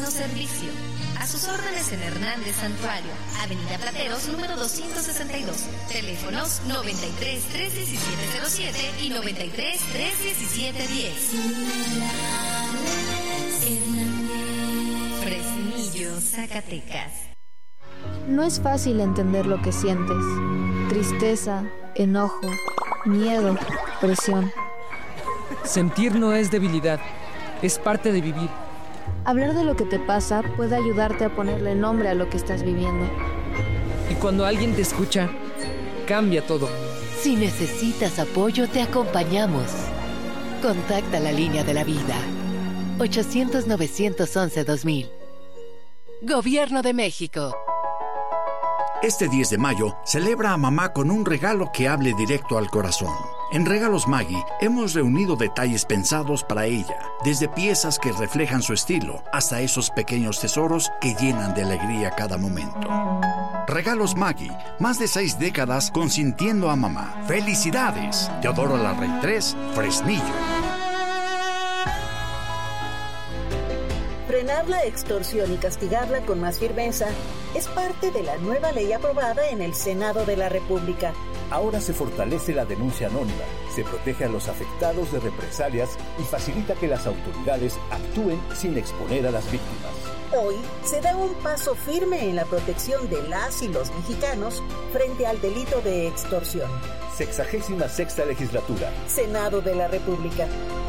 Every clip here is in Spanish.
máximo servicio. A sus órdenes en Hernández Santuario, Avenida Plateros, número 262. Teléfonos 93 317 07 y 93 317 10. Fresnillo, Zacatecas. No es fácil entender lo que sientes. Tristeza, enojo, miedo, presión. Sentir no es debilidad, es parte de vivir. Hablar de lo que te pasa puede ayudarte a ponerle nombre a lo que estás viviendo. Y cuando alguien te escucha, cambia todo. Si necesitas apoyo, te acompañamos. Contacta la línea de la vida. 800-911-2000. Gobierno de México. Este 10 de mayo, celebra a mamá con un regalo que hable directo al corazón. En Regalos Maggi hemos reunido detalles pensados para ella, desde piezas que reflejan su estilo hasta esos pequeños tesoros que llenan de alegría cada momento. Regalos Maggi, más de 6 décadas consintiendo a mamá. ¡Felicidades! Teodoro Larrey 3, Fresnillo. Frenar la extorsión y castigarla con más firmeza es parte de la nueva ley aprobada en el Senado de la República. Ahora se fortalece la denuncia anónima, se protege a los afectados de represalias y facilita que las autoridades actúen sin exponer a las víctimas. Hoy se da un paso firme en la protección de las y los mexicanos frente al delito de extorsión. 66ª Legislatura. Senado de la República.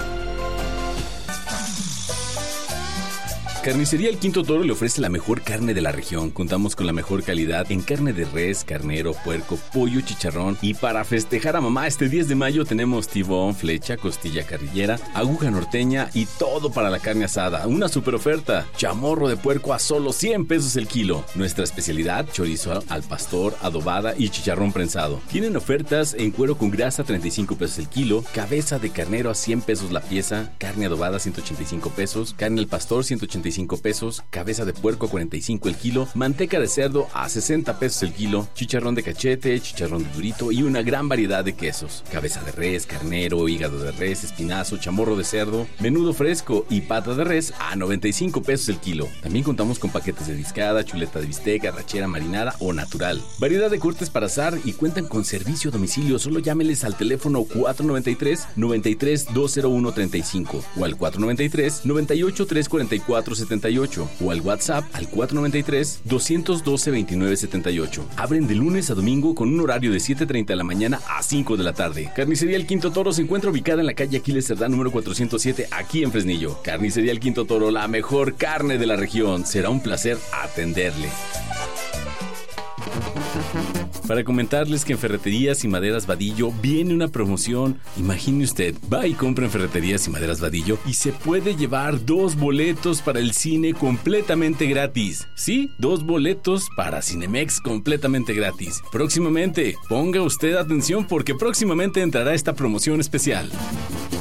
Carnicería El Quinto Toro le ofrece la mejor carne de la región. Contamos con la mejor calidad en carne de res, carnero, puerco, pollo, chicharrón. Y para festejar a mamá este 10 de mayo tenemos tibón, flecha, costilla carrillera, aguja norteña y todo para la carne asada. Una super oferta. Chamorro de puerco a solo 100 pesos el kilo. Nuestra especialidad, chorizo al pastor, adobada y chicharrón prensado. Tienen ofertas en cuero con grasa, 35 pesos el kilo. Cabeza de carnero a 100 pesos la pieza. Carne adobada, 185 pesos. Carne al pastor, 185 pesos, cabeza de puerco a 45 el kilo, manteca de cerdo a 60 pesos el kilo, chicharrón de cachete, chicharrón de durito y una gran variedad de quesos. Cabeza de res, carnero, hígado de res, espinazo, chamorro de cerdo, menudo fresco y pata de res a 95 pesos el kilo. También contamos con paquetes de discada, chuleta de bistec, arrachera marinada o natural. Variedad de cortes para asar y cuentan con servicio a domicilio. Solo llámeles al teléfono 493-93-20135 o al 493-98-344-78 o al WhatsApp al 493-212-2978. Abren de lunes a domingo con un horario de 7:30 de la mañana a 5 de la tarde. Carnicería El Quinto Toro se encuentra ubicada en la calle Aquiles Cerdán número 407 aquí en Fresnillo. Carnicería El Quinto Toro, la mejor carne de la región. Será un placer atenderle. Para comentarles que en Ferreterías y Maderas Vadillo viene una promoción. Imagine usted, va y compra en Ferreterías y Maderas Vadillo y se puede llevar 2 boletos para el cine completamente gratis. Sí, 2 boletos para Cinemex completamente gratis. Próximamente, ponga usted atención porque próximamente entrará esta promoción especial.